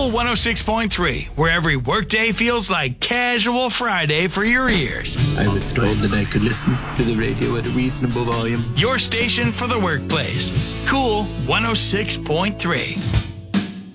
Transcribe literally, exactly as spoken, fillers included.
Cool one oh six point three, where every workday feels like casual Friday for your ears. I was told that I could listen to the radio at a reasonable volume. Your station for the workplace. Cool one oh six point three.